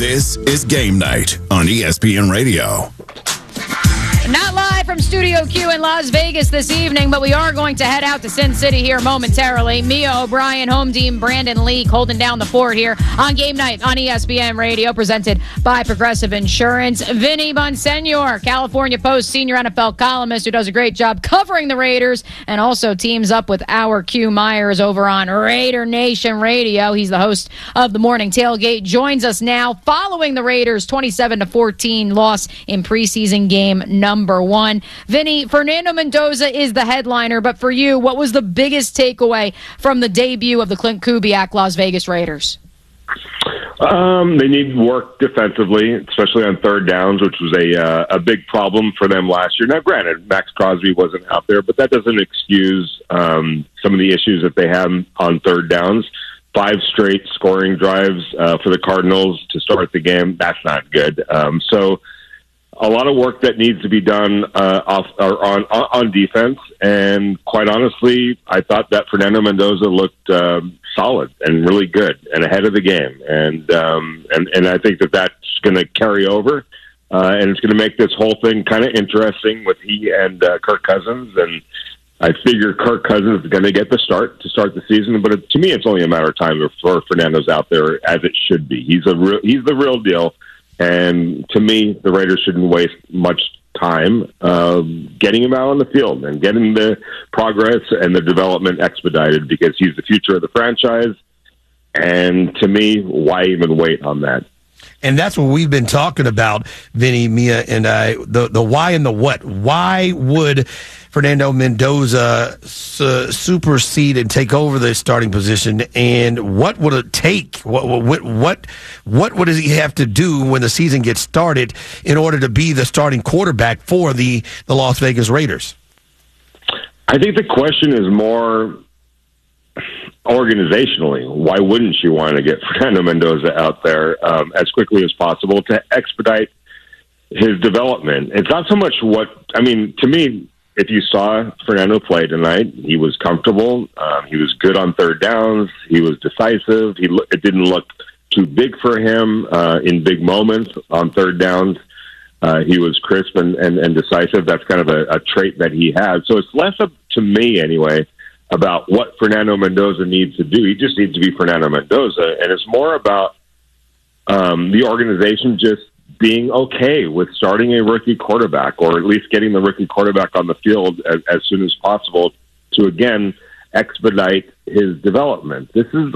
This is Game Night on ESPN Radio. Not live from Studio Q in Las Vegas this evening, but we are going to head out to Sin City here momentarily. Mia O'Brien, home team, Brandon Leak holding down the fort here on Game Night on ESPN Radio, presented by Progressive Insurance. Vinny Bonsignor, California Post senior NFL columnist who does a great job covering the Raiders and also teams up with our Q Myers over on Raider Nation Radio. He's the host of the Morning Tailgate. Joins us now following the Raiders' 27-14 loss in preseason game number 1. Vinny, Fernando Mendoza is the headliner, but for you, what was the biggest takeaway from the debut of the Clint Kubiak Las Vegas Raiders? They need work defensively, especially on third downs, which was a big problem for them last year. Now, granted, Max Crosby wasn't out there, but that doesn't excuse some of the issues that they have on third downs. 5 straight scoring drives for the Cardinals to start the game. That's not good. So a lot of work that needs to be done on defense. And quite honestly, I thought that Fernando Mendoza looked solid and really good and ahead of the game. And I think that that's going to carry over. And it's going to make this whole thing kind of interesting with he and Kirk Cousins. And I figure Kirk Cousins is going to get the start to start the season. But to me, it's only a matter of time before Fernando's out there, as it should be. He's the real deal. And to me, the Raiders shouldn't waste much time getting him out on the field and getting the progress and the development expedited, because he's the future of the franchise. And to me, why even wait on that? And that's what we've been talking about, Vinny, Mia, and I, the why and the what. Why would Fernando Mendoza supersede and take over the starting position, and what would it take? What does he have to do when the season gets started in order to be the starting quarterback for the Las Vegas Raiders? I think the question is more organizationally. Why wouldn't you want to get Fernando Mendoza out there as quickly as possible to expedite his development? It's not so much to me, if you saw Fernando play tonight, he was comfortable. He was good on third downs. He was decisive. It didn't look too big for him in big moments on third downs. He was crisp and decisive. That's kind of a trait that he has. So it's less up to me anyway about what Fernando Mendoza needs to do. He just needs to be Fernando Mendoza. And it's more about the organization just being okay with starting a rookie quarterback, or at least getting the rookie quarterback on the field as soon as possible to, again, expedite his development. This is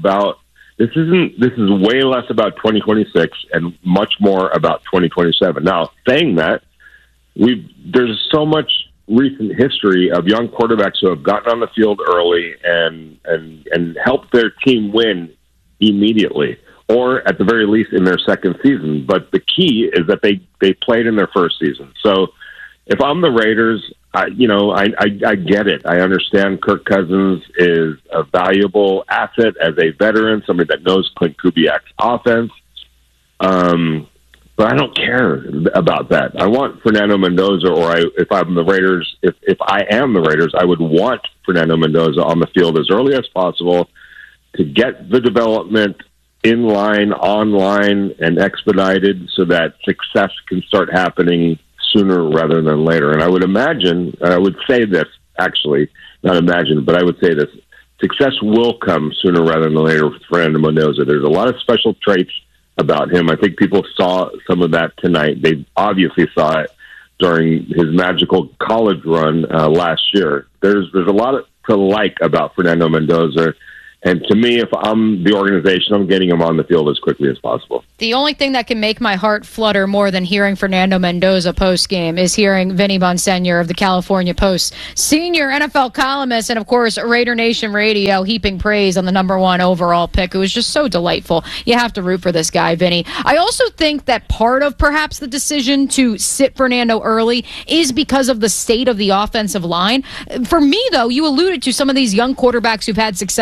way less about 2026 and much more about 2027. Now, saying that, there's so much recent history of young quarterbacks who have gotten on the field early and helped their team win immediately, or at the very least in their second season. But the key is that they played in their first season. So if I'm the Raiders, I get it. I understand Kirk Cousins is a valuable asset as a veteran, somebody that knows Clint Kubiak's offense. But I don't care about that. I want Fernando Mendoza, if I'm the Raiders, if I am the Raiders, I would want Fernando Mendoza on the field as early as possible to get the development in line, online, and expedited so that success can start happening sooner rather than later. And I would imagine, and I would say this, actually, not imagine, but I would say this, success will come sooner rather than later with Fernando Mendoza. There's a lot of special traits about him. I think people saw some of that tonight. They obviously saw it during his magical college run last year. There's a lot to like about Fernando Mendoza. And to me, if I'm the organization, I'm getting him on the field as quickly as possible. The only thing that can make my heart flutter more than hearing Fernando Mendoza post-game is hearing Vinny Bonsignor of the California Post, senior NFL columnist, and, of course, Raider Nation Radio, heaping praise on the number 1 overall pick. It was just so delightful. You have to root for this guy, Vinny. I also think that part of perhaps the decision to sit Fernando early is because of the state of the offensive line. For me, though, you alluded to some of these young quarterbacks who've had success early.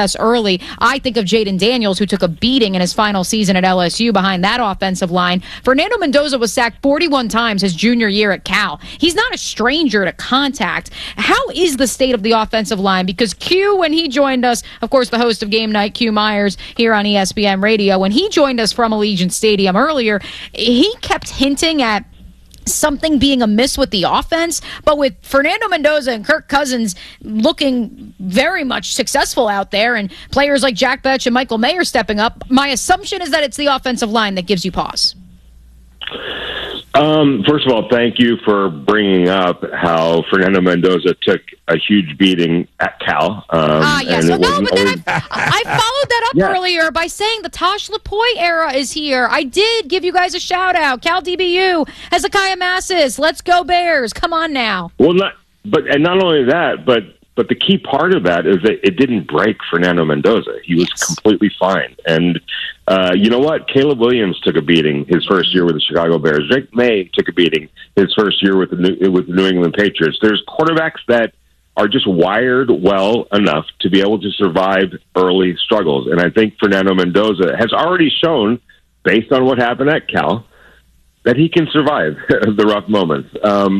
immediately, I think of Jaden Daniels, who took a beating in his final season at LSU behind that offensive line. Fernando Mendoza was sacked 41 times his junior year at Cal. He's not a stranger to contact. How is the state of the offensive line? Because Q, when he joined us, of course, the host of Game Night, Q Myers, here on ESPN Radio, when he joined us from Allegiant Stadium earlier, he kept hinting at something being amiss with the offense, but with Fernando Mendoza and Kirk Cousins looking very much successful out there and players like Jack Betch and Michael Mayer stepping up, my assumption is that it's the offensive line that gives you pause. First of all, thank you for bringing up how Fernando Mendoza took a huge beating at Cal. Yes. But then I followed that up earlier by saying the Tosh Lupoi era is here. I did give you guys a shout out. Cal DBU, Hezekiah Massis. Let's go Bears. Come on now. Well, not only that, but the key part of that is that it didn't break Fernando Mendoza. He was completely fine. And you know what? Caleb Williams took a beating his first year with the Chicago Bears. Drake May took a beating his first year with the New England Patriots. There's quarterbacks that are just wired well enough to be able to survive early struggles. And I think Fernando Mendoza has already shown, based on what happened at Cal, that he can survive the rough moments.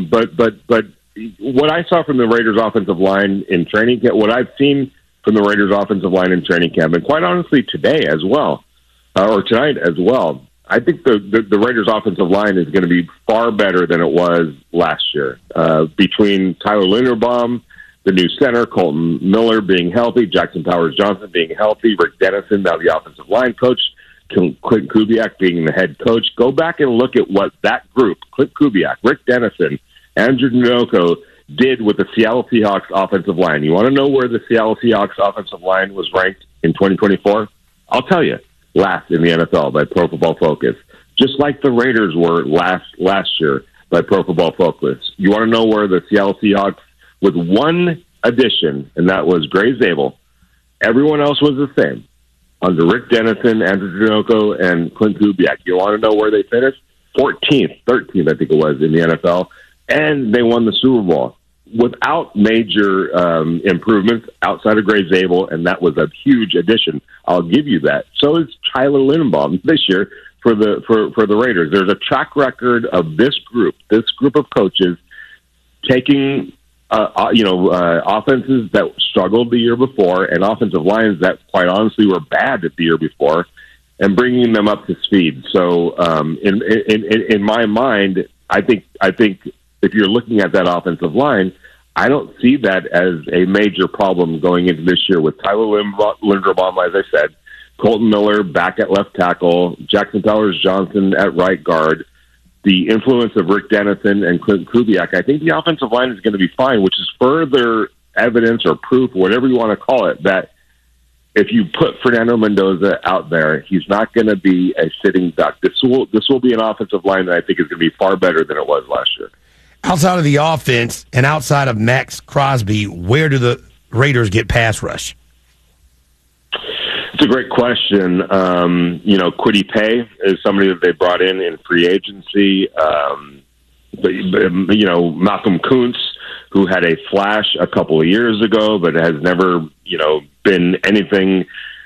But what I saw from the Raiders' offensive line in training camp, what I've seen from the Raiders' offensive line in training camp, and quite honestly today as well, or tonight as well, I think the Raiders' offensive line is going to be far better than it was last year. Between Tyler Linderbaum, the new center, Colton Miller being healthy, Jackson Powers-Johnson being healthy, Rick Dennison, now the offensive line coach, Clint Kubiak being the head coach. Go back and look at what that group, Clint Kubiak, Rick Dennison, Andrew Njoku, did with the Seattle Seahawks offensive line. You want to know where the Seattle Seahawks offensive line was ranked in 2024? I'll tell you, last in the NFL by Pro Football Focus, just like the Raiders were last year by Pro Football Focus. You want to know where the Seattle Seahawks, with one addition, and that was Gray Zabel, everyone else was the same, under Rick Dennison, Andrew Njoku, and Clint Kubiak. You want to know where they finished? 14th, 13th, I think it was, in the NFL. And they won the Super Bowl without major improvements outside of Gray Zabel, and that was a huge addition. I'll give you that. So is Tyler Linderbaum this year for the Raiders. There's a track record of this group of coaches taking offenses that struggled the year before and offensive lines that, quite honestly, were bad the year before, and bringing them up to speed. So, in my mind, I think if you're looking at that offensive line, I don't see that as a major problem going into this year with Tyler Linderbaum, as I said, Colton Miller back at left tackle, Jackson Powers-Johnson at right guard, the influence of Rick Dennison and Clint Kubiak. I think the offensive line is going to be fine, which is further evidence or proof, whatever you want to call it, that if you put Fernando Mendoza out there, he's not going to be a sitting duck. This will be an offensive line that I think is going to be far better than it was last year. Outside of the offense and outside of Max Crosby, where do the Raiders get pass rush? It's a great question. Kwity Paye is somebody that they brought in free agency. Malcolm Kuntz, who had a flash a couple of years ago, but has never, been anything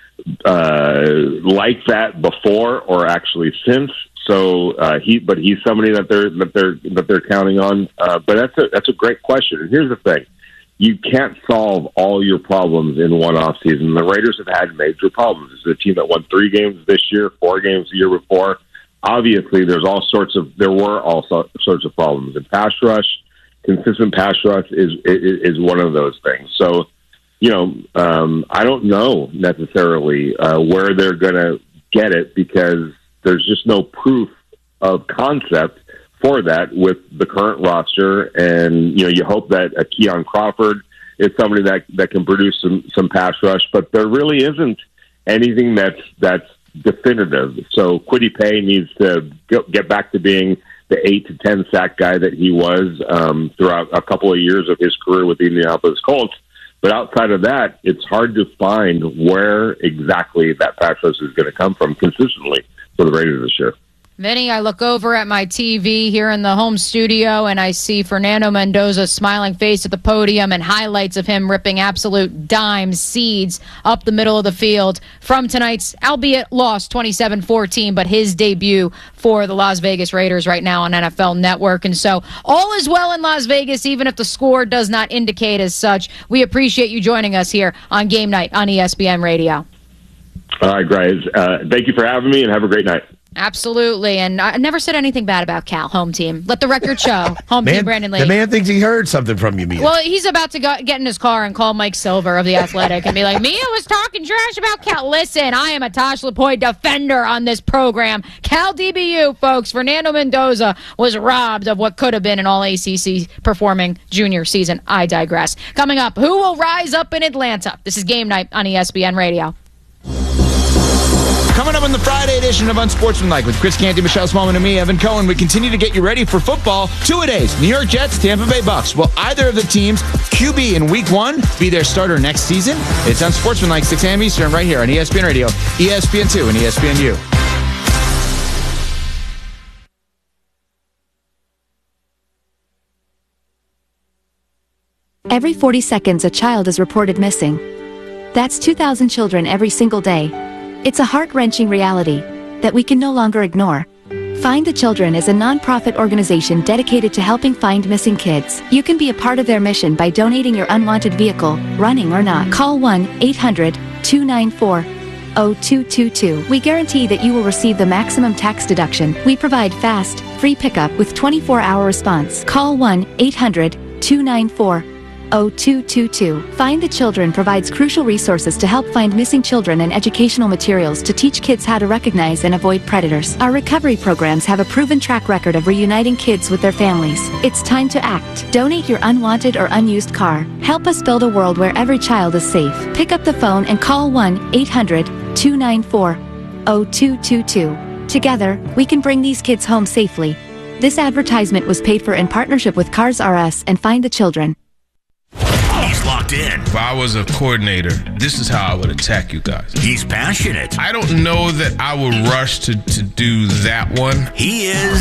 like that before or actually since. So he's somebody that they're counting on. But that's a great question. And here's the thing: you can't solve all your problems in one offseason. The Raiders have had major problems. This is a team that won 3 games this year, 4 games the year before. Obviously, there were all sorts of problems. And pass rush, consistent pass rush is one of those things. So, I don't know necessarily where they're going to get it, because there's just no proof of concept for that with the current roster. And, you hope that a Keon Crawford is somebody that can produce some pass rush, but there really isn't anything that's definitive. So Kwity Paye needs to get back to being the 8 to 10 sack guy that he was throughout a couple of years of his career with the Indianapolis Colts. But outside of that, it's hard to find where exactly that pass rush is going to come from consistently for the Raiders this year. Vinny, I look over at my TV here in the home studio, and I see Fernando Mendoza's smiling face at the podium and highlights of him ripping absolute dime seeds up the middle of the field from tonight's, albeit lost 27-14, but his debut for the Las Vegas Raiders right now on NFL Network. And so all is well in Las Vegas, even if the score does not indicate as such. We appreciate you joining us here on Game Night on ESPN Radio. All right, guys. Thank you for having me, and have a great night. Absolutely, and I never said anything bad about Cal, home team. Let the record show. Home team, Brandon Lee. The man thinks he heard something from you, Mia. Well, he's about to get in his car and call Mike Silver of The Athletic and be like, Mia was talking trash about Cal. Listen, I am a Tosh LaPointe defender on this program. Cal DBU, folks. Fernando Mendoza was robbed of what could have been an all-ACC performing junior season. I digress. Coming up, who will rise up in Atlanta? This is Game Night on ESPN Radio. Coming up on the Friday edition of Unsportsmanlike with Chris Canty, Michelle Smallman, and me, Evan Cohen, we continue to get you ready for football. 2-a-days, New York Jets, Tampa Bay Bucks. Will either of the teams' QB in Week 1 be their starter next season? It's Unsportsmanlike, 6 a.m. Eastern, right here on ESPN Radio, ESPN2, and ESPNU. Every 40 seconds, a child is reported missing. That's 2,000 children every single day. It's a heart-wrenching reality that we can no longer ignore. Find the Children is a non-profit organization dedicated to helping find missing kids. You can be a part of their mission by donating your unwanted vehicle, running or not. Call 1-800-294-0222. We guarantee that you will receive the maximum tax deduction. We provide fast, free pickup with 24-hour response. Call 1-800-294-0222. Find the Children provides crucial resources to help find missing children and educational materials to teach kids how to recognize and avoid predators. Our recovery programs have a proven track record of reuniting kids with their families. It's time to act. Donate your unwanted or unused car. Help us build a world where every child is safe. Pick up the phone and call 1-800-294-0222. Together, we can bring these kids home safely. This advertisement was paid for in partnership with Cars R Us and Find the Children. He's locked in. If I was a coordinator, this is how I would attack you guys. He's passionate. I don't know that I would rush to do that one. He is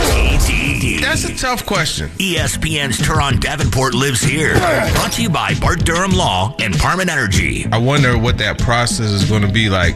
TD. That's a tough question. ESPN's Teron Davenport lives here. Brought to you by Bart Durham Law and Parman Energy. I wonder what that process is going to be like.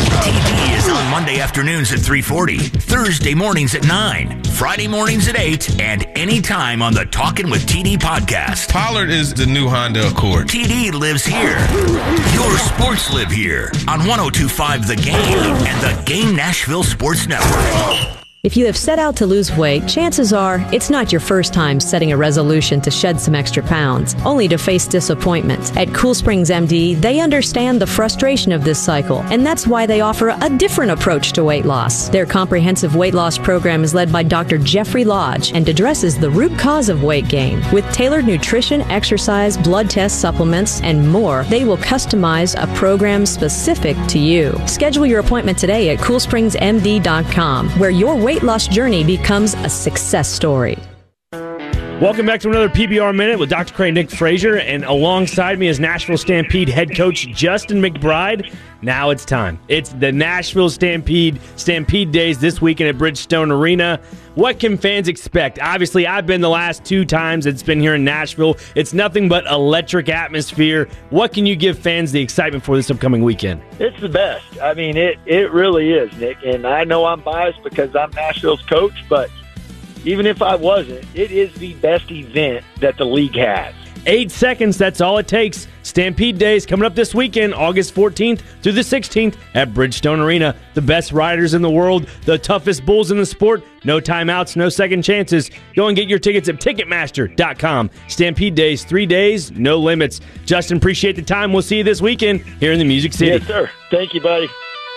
TD is on Monday afternoons at 3:40, Thursday mornings at 9, Friday mornings at 8, and anytime on the Talkin' with TD podcast. Pollard is the new Honda Accord. TD lives here. Your sports live here on 102.5 The Game and the Game Nashville Sports Network. If you have set out to lose weight, chances are it's not your first time setting a resolution to shed some extra pounds, only to face disappointment. At Cool Springs MD, they understand the frustration of this cycle, and that's why they offer a different approach to weight loss. Their comprehensive weight loss program is led by Dr. Jeffrey Lodge and addresses the root cause of weight gain. With tailored nutrition, exercise, blood test supplements, and more, they will customize a program specific to you. Schedule your appointment today at CoolSpringsMD.com, where your weight loss journey becomes a success story. Welcome back to another PBR Minute with Dr. Craig Nick Frazier, and alongside me is Nashville Stampede head coach Justin McBride. Now it's time. It's the Nashville Stampede Days this weekend at Bridgestone Arena. What can fans expect? Obviously, I've been the last 2 times it's been here in Nashville. It's nothing but electric atmosphere. What can you give fans the excitement for this upcoming weekend? It's the best. I mean, it really is, Nick. And I know I'm biased because I'm Nashville's coach, but even if I wasn't, it is the best event that the league has. 8 seconds, that's all it takes. Stampede Days coming up this weekend, August 14th through the 16th at Bridgestone Arena. The best riders in the world, the toughest bulls in the sport, no timeouts, no second chances. Go and get your tickets at Ticketmaster.com. Stampede Days, 3 days, no limits. Justin, appreciate the time. We'll see you this weekend here in the Music City. Yes, sir. Thank you, buddy.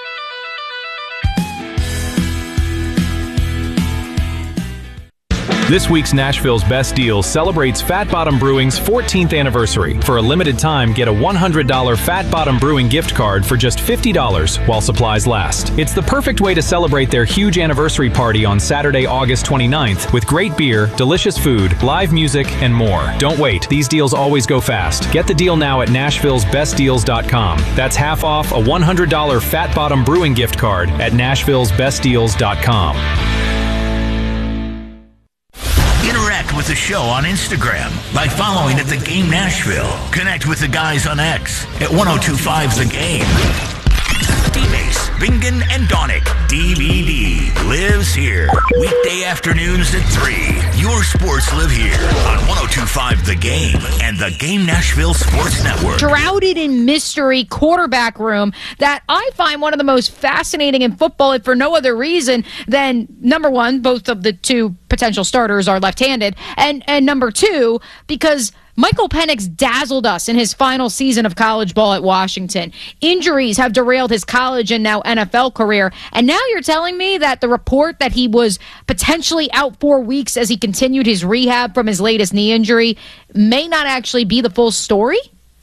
This week's Nashville's Best Deals celebrates Fat Bottom Brewing's 14th anniversary. For a limited time, get a $100 Fat Bottom Brewing gift card for just $50 while supplies last. It's the perfect way to celebrate their huge anniversary party on Saturday, August 29th with great beer, delicious food, live music, and more. Don't wait. These deals always go fast. Get the deal now at Nashville'sBestDeals.com. That's half off a $100 Fat Bottom Brewing gift card at Nashville'sBestDeals.com. with the show on Instagram by following at The Game Nashville. Connect with the guys on X at 1025 The Game. D-Base, Bingen, and Donick. DVD lives here. Weekday afternoons at 3. Your sports live here on 1025 The Game and the Game Nashville Sports Network. Shrouded in mystery quarterback room that I find one of the most fascinating in football, if for no other reason than, number one, both of the two potential starters are left-handed, and number two, because Michael Penix dazzled us in his final season of college ball at Washington. Injuries have derailed his college and now NFL career. And now you're telling me that the report that he was potentially out 4 weeks as he continued his rehab from his latest knee injury may not actually be the full story?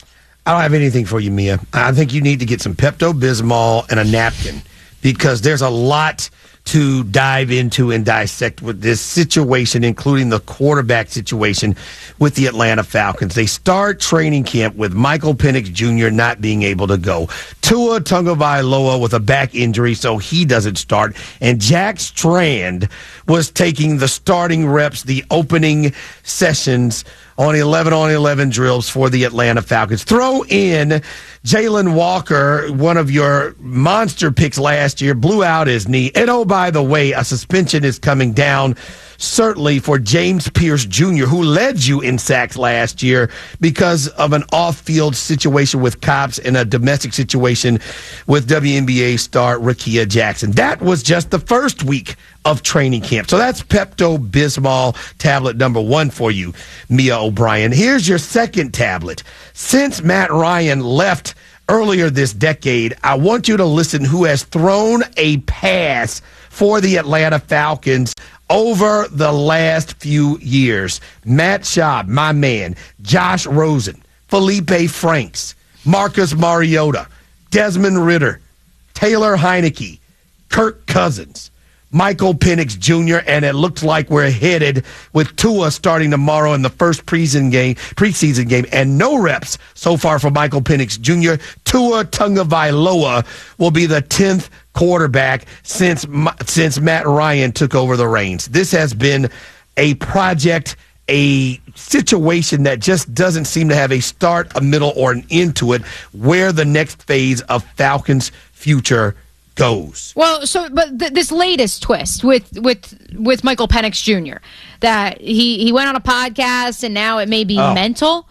I don't have anything for you, Mia. I think you need to get some Pepto-Bismol and a napkin because there's a lot to dive into and dissect with this situation, including the quarterback situation with the Atlanta Falcons. They start training camp with Michael Penix Jr. not being able to go. Tua Tagovailoa with a back injury, so he doesn't start. And Jack Strand was taking the starting reps, the opening sessions on 11-on-11 drills for the Atlanta Falcons. Throw in Jalen Walker, one of your monster picks last year, blew out his knee. And oh, by the way, a suspension is coming down certainly for James Pierce Jr., who led you in sacks last year because of an off-field situation with cops and a domestic situation with WNBA star Rakia Jackson. That was just the first week of training camp. So that's Pepto-Bismol tablet number 1 for you, Mia O'Brien. Here's your second tablet. Since Matt Ryan left earlier this decade, I want you to listen who has thrown a pass for the Atlanta Falcons over the last few years. Matt Schaub, my man, Josh Rosen, Felipe Franks, Marcus Mariota, Desmond Ridder, Taylor Heineke, Kirk Cousins, Michael Penix Jr., and it looks like we're headed with Tua starting tomorrow in the first preseason game, and no reps so far for Michael Penix Jr. Tua Tagovailoa will be the 10th quarterback since Matt Ryan took over the reins. This has been a project, a situation that just doesn't seem to have a start, a middle, or an end to it, where the next phase of Falcons' future goes. Well, but this latest twist with Michael Penix Jr., that he went on a podcast and now it may be mental.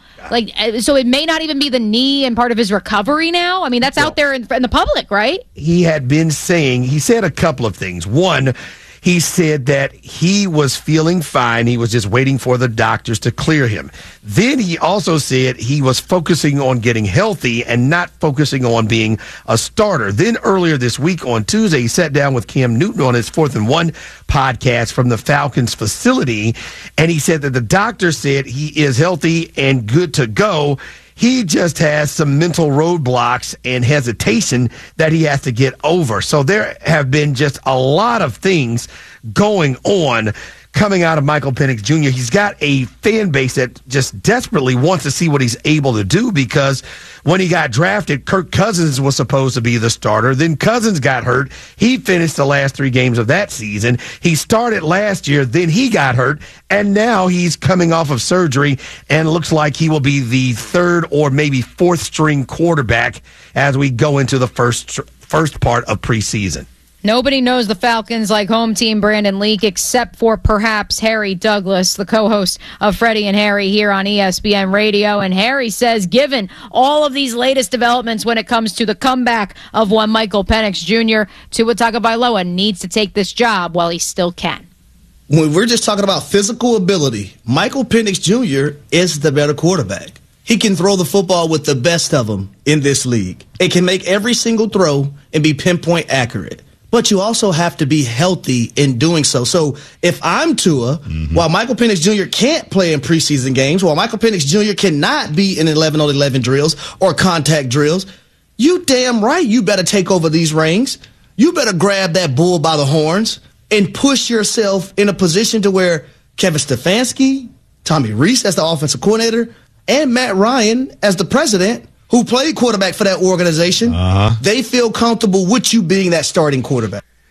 So it may not even be the knee and part of his recovery now. I mean, that's out there in the public, right? He said a couple of things. One, he said that he was feeling fine. He was just waiting for the doctors to clear him. Then he also said he was focusing on getting healthy and not focusing on being a starter. Then earlier this week on Tuesday, he sat down with Cam Newton on his 4th and 1 podcast from the Falcons facility, and he said that the doctor said he is healthy and good to go. He just has some mental roadblocks and hesitation that he has to get over. So there have been just a lot of things going on coming out of Michael Penix Jr. He's got a fan base that just desperately wants to see what he's able to do, because when he got drafted, Kirk Cousins was supposed to be the starter. Then Cousins got hurt. He finished the last 3 games of that season. He started last year. Then he got hurt. And now he's coming off of surgery and looks like he will be the 3rd or maybe 4th string quarterback as we go into the first part of preseason. Nobody knows the Falcons like home team Brandon Leak, except for perhaps Harry Douglas, the co-host of Freddie and Harry here on ESPN Radio. And Harry says, given all of these latest developments when it comes to the comeback of one Michael Penix Jr., Tua Tagovailoa needs to take this job while he still can. When we're just talking about physical ability, Michael Penix Jr. is the better quarterback. He can throw the football with the best of them in this league. It can make every single throw and be pinpoint accurate. But you also have to be healthy in doing so. So if I'm Tua, while Michael Penix Jr. can't play in preseason games, while Michael Penix Jr. cannot be in 11-on-11 drills or contact drills, you damn right you better take over these reins. You better grab that bull by the horns and push yourself in a position to where Kevin Stefanski, Tommy Rees as the offensive coordinator, and Matt Ryan as the president, who played quarterback for that organization, they feel comfortable with you being that starting quarterback.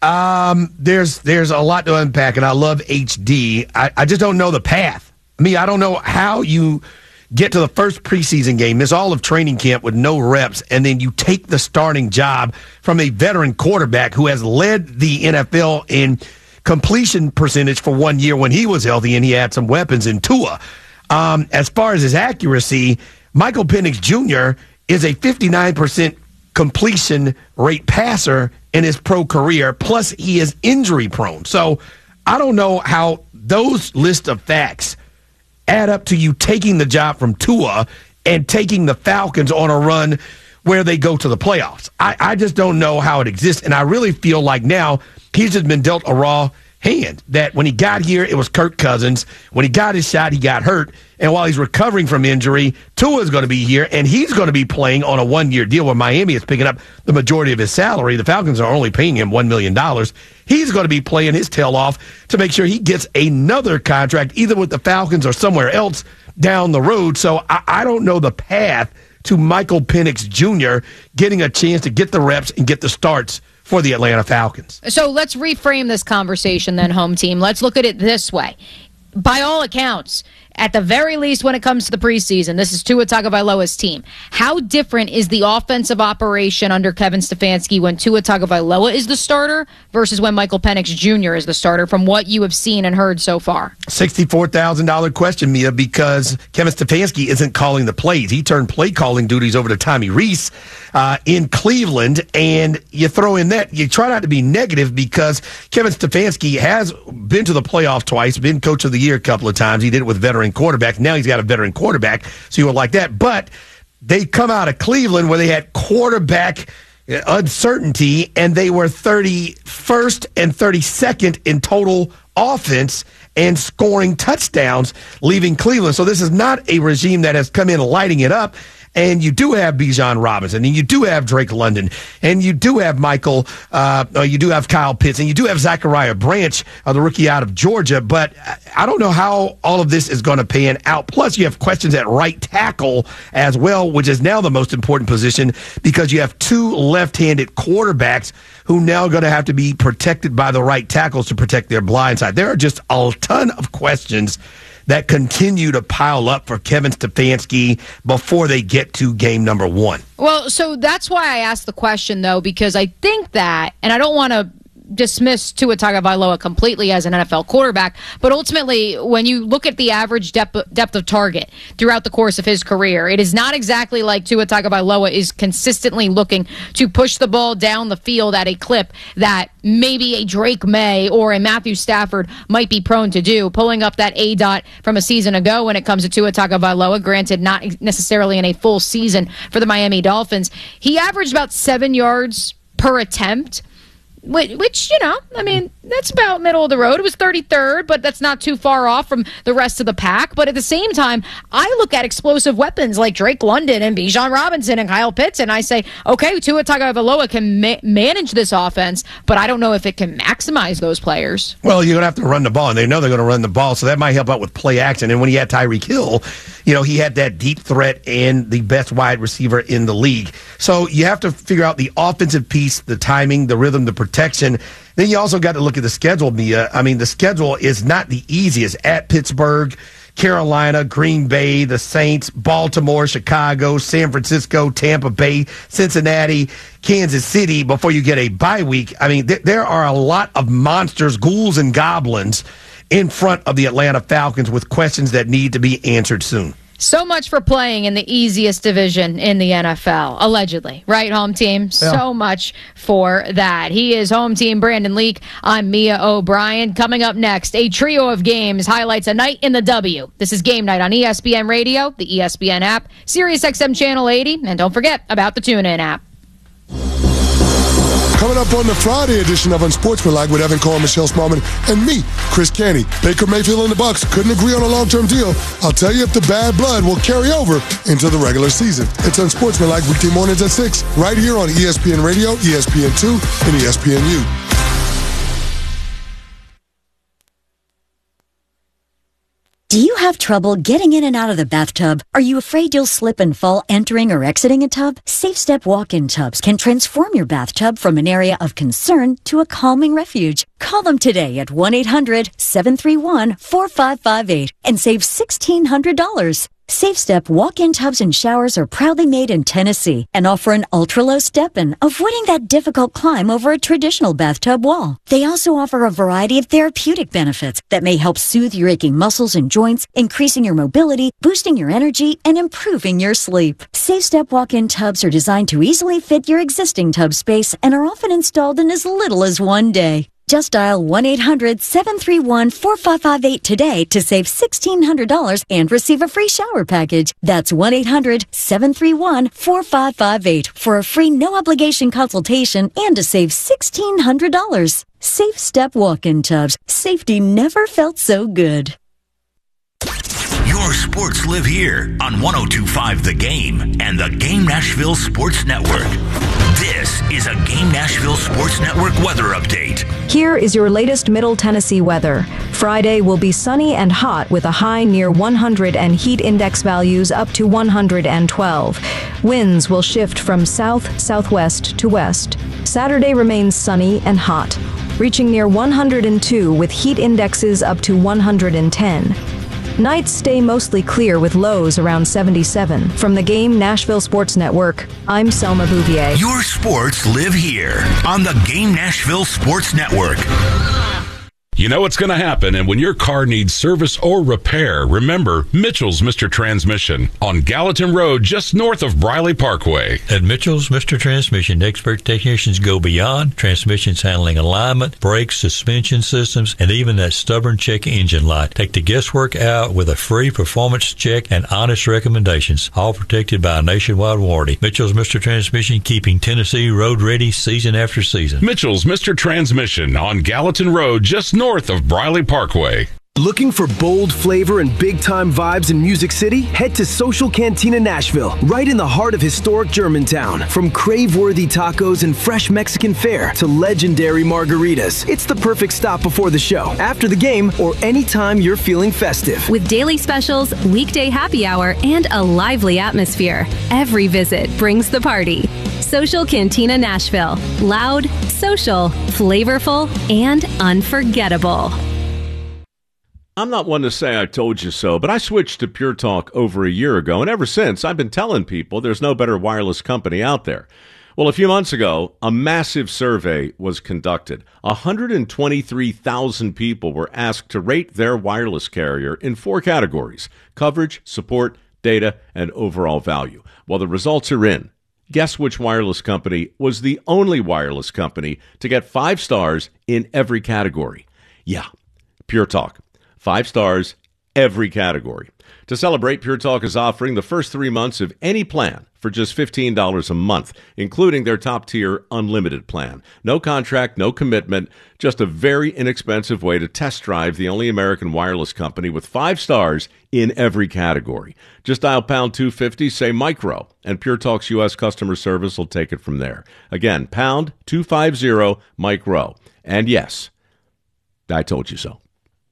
There's a lot to unpack, and I love HD. I just don't know the path. I don't know how you get to the first preseason game, miss all of training camp with no reps, and then you take the starting job from a veteran quarterback who has led the NFL in completion percentage for 1 year when he was healthy and he had some weapons in Tua. As far as his accuracy, Michael Penix Jr. is a 59% completion rate passer in his pro career, plus he is injury prone. So I don't know how those list of facts add up to you taking the job from Tua and taking the Falcons on a run where they go to the playoffs. I just don't know how it exists, and I really feel like now he's just been dealt a raw hand, that when he got here, it was Kirk Cousins. When he got his shot, he got hurt. And while he's recovering from injury, Tua's going to be here, and he's going to be playing on a 1-year deal where Miami is picking up the majority of his salary. The Falcons are only paying him $1 million. He's going to be playing his tail off to make sure he gets another contract, either with the Falcons or somewhere else down the road. So I don't know the path to Michael Penix Jr. getting a chance to get the reps and get the starts for the Atlanta Falcons. So let's reframe this conversation then, home team. Let's look at it this way. By all accounts, at the very least when it comes to the preseason, this is Tua Tagovailoa's team. How different is the offensive operation under Kevin Stefanski when Tua Tagovailoa is the starter versus when Michael Penix Jr. is the starter from what you have seen and heard so far? $64,000 question, Mia, because Kevin Stefanski isn't calling the plays. He turned play calling duties over to Tommy Rees in Cleveland, and you throw in that. You try not to be negative because Kevin Stefanski has been to the playoffs twice, been coach of the year a couple of times. He did it with veteran quarterback. Now he's got a veteran quarterback, so you would like that. But they come out of Cleveland where they had quarterback uncertainty, and they were 31st and 32nd in total offense and scoring touchdowns, leaving Cleveland. So this is not a regime that has come in lighting it up. And you do have Bijan Robinson, and you do have Drake London, and you do have you do have Kyle Pitts, and you do have Zachariah Branch, the rookie out of Georgia. But I don't know how all of this is going to pan out. Plus, you have questions at right tackle as well, which is now the most important position because you have two left-handed quarterbacks who now are going to have to be protected by the right tackles to protect their blind side. There are just a ton of questions that continue to pile up for Kevin Stefanski before they get to game number one. Well, so that's why I asked the question, though, because I think that, and I don't want to dismiss Tua Tagovailoa completely as an NFL quarterback, but ultimately, when you look at the average depth of target throughout the course of his career, it is not exactly like Tua Tagovailoa is consistently looking to push the ball down the field at a clip that maybe a Drake May or a Matthew Stafford might be prone to do, pulling up that A-dot from a season ago when it comes to Tua Tagovailoa, granted not necessarily in a full season for the Miami Dolphins. He averaged about 7 yards per attempt, which, that's about middle of the road. It was 33rd, but that's not too far off from the rest of the pack. But at the same time, I look at explosive weapons like Drake London and Bijan Robinson and Kyle Pitts, and I say, okay, Tua Tagovailoa can manage this offense, but I don't know if it can maximize those players. Well, you're going to have to run the ball, and they know they're going to run the ball, so that might help out with play action. And when he had Tyreek Hill, he had that deep threat and the best wide receiver in the league. So you have to figure out the offensive piece, the timing, the rhythm, the protection. Then you also got to look at the schedule, Mia. The schedule is not the easiest. At Pittsburgh, Carolina, Green Bay, the Saints, Baltimore, Chicago, San Francisco, Tampa Bay, Cincinnati, Kansas City before you get a bye week. There are a lot of monsters, ghouls, and goblins in front of the Atlanta Falcons with questions that need to be answered soon. So much for playing in the easiest division in the NFL, allegedly. Right, home team? Yeah. So much for that. He is home team Brandon Leak. I'm Mia O'Brien. Coming up next, a trio of games highlights a night in the W. This is Game Night on ESPN Radio, the ESPN app, SiriusXM Channel 80, and don't forget about the TuneIn app. Coming up on the Friday edition of Unsportsmanlike with Evan Cole, Michelle Smallman, and me, Chris Canty. Baker Mayfield and the Bucs couldn't agree on a long-term deal. I'll tell you if the bad blood will carry over into the regular season. It's Unsportsmanlike weekday mornings at 6, right here on ESPN Radio, ESPN2, and ESPNU. Do you have trouble getting in and out of the bathtub? Are you afraid you'll slip and fall entering or exiting a tub? Safe Step walk-in tubs can transform your bathtub from an area of concern to a calming refuge. Call them today at 1-800-731-4558 and save $1,600. Safe Step walk-in tubs and showers are proudly made in Tennessee and offer an ultra-low step-in, avoiding that difficult climb over a traditional bathtub wall. They also offer a variety of therapeutic benefits that may help soothe your aching muscles and joints, increasing your mobility, boosting your energy, and improving your sleep. Safe Step walk-in tubs are designed to easily fit your existing tub space and are often installed in as little as one day. Just dial 1-800-731-4558 today to save $1,600 and receive a free shower package. That's 1-800-731-4558 for a free no-obligation consultation and to save $1,600. Safe Step walk-in tubs. Safety never felt so good. Your sports live here on 102.5 The Game and the Game Nashville Sports Network. This is a Game Nashville Sports Network weather update. Here is your latest Middle Tennessee weather. Friday will be sunny and hot with a high near 100 and heat index values up to 112. Winds will shift from south-southwest to west. Saturday remains sunny and hot, reaching near 102 with heat indexes up to 110. Nights stay mostly clear with lows around 77. From the Game Nashville Sports Network, I'm Selma Bouvier. Your sports live here on the Game Nashville Sports Network. You know what's going to happen, and when your car needs service or repair, remember Mitchell's Mr. Transmission on Gallatin Road, just north of Briley Parkway. At Mitchell's Mr. Transmission, expert technicians go beyond transmissions handling alignment, brakes, suspension systems, and even that stubborn check engine light. Take the guesswork out with a free performance check and honest recommendations, all protected by a nationwide warranty. Mitchell's Mr. Transmission, keeping Tennessee road ready season after season. Mitchell's Mr. Transmission on Gallatin Road, just north of Briley Parkway. Looking for bold flavor and big-time vibes in Music City? Head to Social Cantina Nashville, right in the heart of historic Germantown. From crave-worthy tacos and fresh Mexican fare to legendary margaritas, it's the perfect stop before the show, after the game, or anytime you're feeling festive. With daily specials, weekday happy hour, and a lively atmosphere, every visit brings the party. Social Cantina Nashville. Loud, social, flavorful, and unforgettable. I'm not one to say I told you so, but I switched to Pure Talk over a year ago, and ever since, I've been telling people there's no better wireless company out there. Well, a few months ago, a massive survey was conducted. 123,000 people were asked to rate their wireless carrier in 4 categories: coverage, support, data, and overall value. Well, the results are in. Guess which wireless company was the only wireless company to get 5 stars in every category? Yeah, Pure Talk. 5 stars, every category. To celebrate, Pure Talk is offering the first 3 months of any plan for just $15 a month, including their top-tier unlimited plan. No contract, no commitment, just a very inexpensive way to test drive the only American wireless company with 5 stars in every category. Just dial pound 250, say micro, and Pure Talk's U.S. customer service will take it from there. Again, pound 250, micro. And yes, I told you so.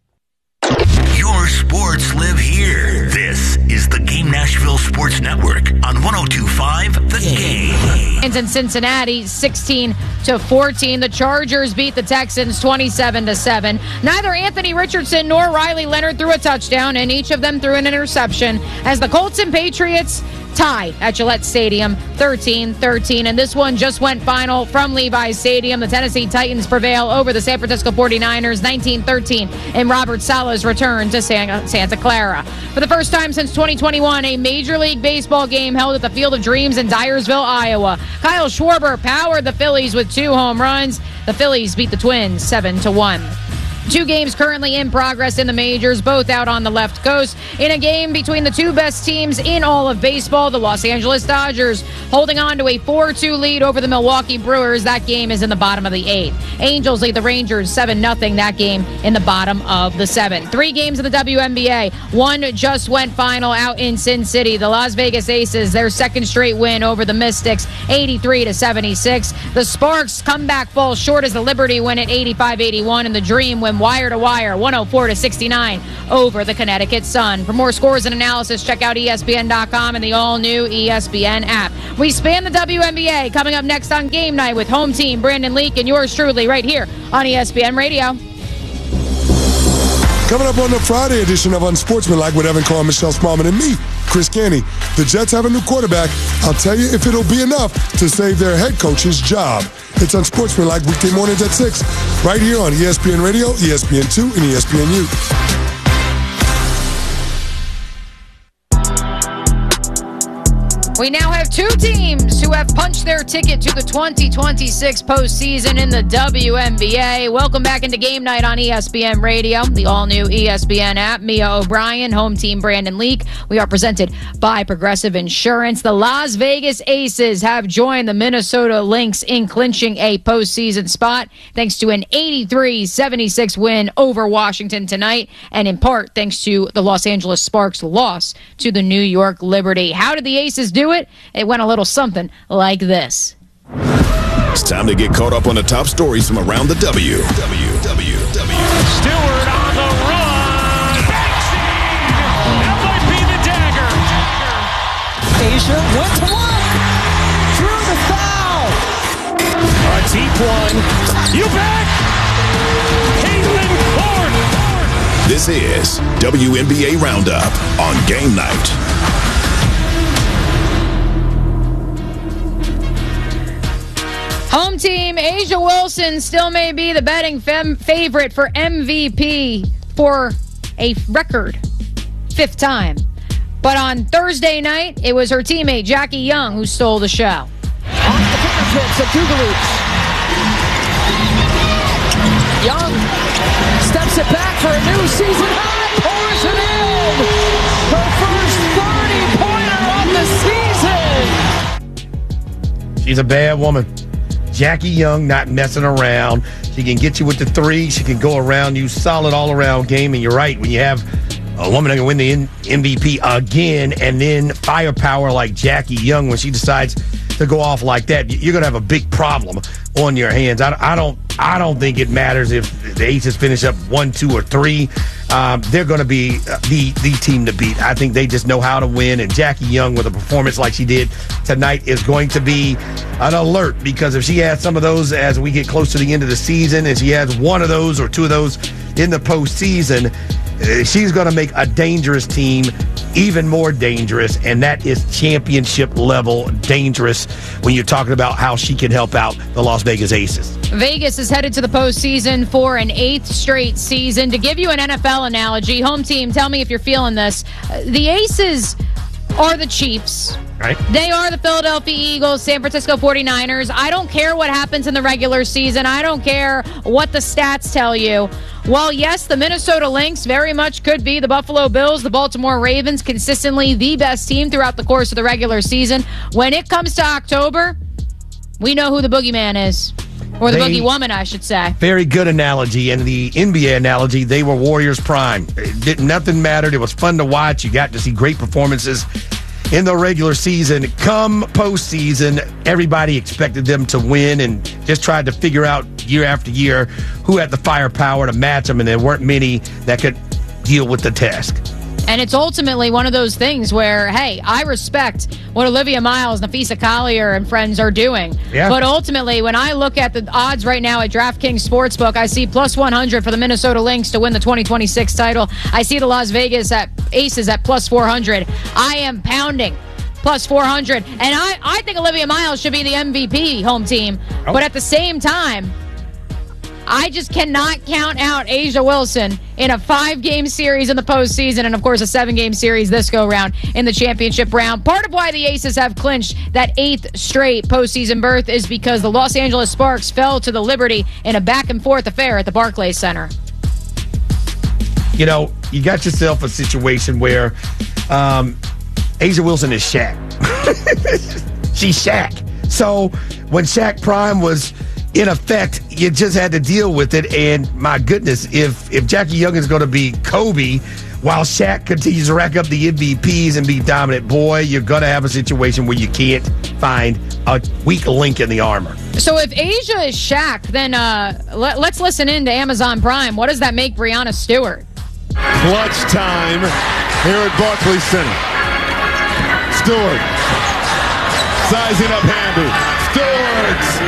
Your sports live here. This is the Game Nashville Sports Network on 102.5 The Game. In Cincinnati, 16-14. The Chargers beat the Texans 27-7. Neither Anthony Richardson nor Riley Leonard threw a touchdown, and each of them threw an interception as the Colts and Patriots tied at Gillette Stadium 13-13, and this one just went final from Levi's Stadium. The Tennessee Titans prevail over the San Francisco 49ers 19-13 in Robert Saleh's return to Santa Clara. For the first time since 2021, a Major League Baseball game held at the Field of Dreams in Dyersville, Iowa. Kyle Schwarber powered the Phillies with 2 home runs. The Phillies beat the Twins 7-1. 2 games currently in progress in the majors, both out on the left coast. In a game between the 2 best teams in all of baseball, the Los Angeles Dodgers holding on to a 4-2 lead over the Milwaukee Brewers. That game is in the bottom of the 8th. Angels lead the Rangers 7-0. That game in the bottom of the 7th. 3 games in the WNBA. One just went final out in Sin City. The Las Vegas Aces, their second straight win over the Mystics, 83-76. The Sparks comeback falls short as the Liberty win at 85-81, and the Dream win them wire to wire, 104-69 over the Connecticut Sun. For more scores and analysis, check out ESPN.com and the all-new ESPN app. We span the WNBA. Coming up next on Game Night with home team Brandon Leak and yours truly right here on ESPN Radio. Coming up on the Friday edition of Unsportsmanlike with Evan Carr, Michelle Smallman, and me, Chris Canty. The Jets have a new quarterback. I'll tell you if it'll be enough to save their head coach's job. It's Unsportsmanlike weekday mornings at 6, right here on ESPN Radio, ESPN2, and ESPNU. We now have two teams who have punched their ticket to the 2026 postseason in the WNBA. Welcome back into Game Night on ESPN Radio, the all-new ESPN app. Mia O'Brien, home team Brandon Leak. We are presented by Progressive Insurance. The Las Vegas Aces have joined the Minnesota Lynx in clinching a postseason spot thanks to an 83-76 win over Washington tonight, and in part thanks to the Los Angeles Sparks' loss to the New York Liberty. How did the Aces do it? It went a little something like this. It's time to get caught up on the top stories from around the W. Stewart on the run. That might be the dagger. Asia went to work. Drew the foul. A deep one. You bet. Caitlin Clark. This is WNBA Roundup on Game Night. Home team A'ja Wilson still may be the betting favorite for MVP for a record 5th time. But on Thursday night, it was her teammate Jackie Young who stole the show. Off the fingertips of Kugaloots. Young steps it back for a new season high, pours it in. Her first 30-pointer of the season. She's a bad woman. Jackie Young not messing around. She can get you with the three. She can go around you solid all-around game. And you're right, when you have a woman that can win the MVP again and then firepower like Jackie Young, when she decides to go off like that, you're going to have a big problem on your hands. I don't think it matters if the Aces finish up 1, 2, or 3. They're going to be the team to beat. I think they just know how to win, and Jackie Young with a performance like she did tonight is going to be an alert, because if she has some of those as we get close to the end of the season, and she has one of those or two of those in the postseason, she's going to make a dangerous team even more dangerous, and that is championship level dangerous when you're talking about how she can help out the Las Vegas Aces. Vegas is headed to the postseason for an 8th straight season. To give you an NFL analogy, home team, tell me if you're feeling this. The Aces are the Chiefs. Right. They are the Philadelphia Eagles, San Francisco 49ers. I don't care what happens in the regular season. I don't care what the stats tell you. Well, yes, the Minnesota Lynx very much could be the Buffalo Bills, the Baltimore Ravens, consistently the best team throughout the course of the regular season. When it comes to October, we know who the boogeyman is. Or the boogie woman, I should say. Very good analogy. And the NBA analogy, they were Warriors prime. Nothing mattered. It was fun to watch. You got to see great performances in the regular season. Come postseason, everybody expected them to win and just tried to figure out year after year who had the firepower to match them, and there weren't many that could deal with the task. And it's ultimately one of those things where, hey, I respect what Olivia Miles, Nafisa Collier, and friends are doing. Yeah. But ultimately, when I look at the odds right now at DraftKings Sportsbook, I see plus 100 for the Minnesota Lynx to win the 2026 title. I see the Las Vegas Aces at plus 400. I am pounding plus 400. And I think Olivia Miles should be the MVP, home team. Oh. But at the same time, I just cannot count out A'ja Wilson in a 5-game series in the postseason, and of course a 7-game series this go-round in the championship round. Part of why the Aces have clinched that 8th straight postseason berth is because the Los Angeles Sparks fell to the Liberty in a back-and-forth affair at the Barclays Center. You know, you got yourself a situation where A'ja Wilson is Shaq. She's Shaq. So when Shaq Prime was in effect, you just had to deal with it. And my goodness, if Jackie Young is going to be Kobe, while Shaq continues to rack up the MVPs and be dominant, boy, you're going to have a situation where you can't find a weak link in the armor. So if Asia is Shaq, then let's listen in to Amazon Prime. What does that make Breanna Stewart? Clutch time here at Barclays Center. Stewart sizing up Hamby. Stewart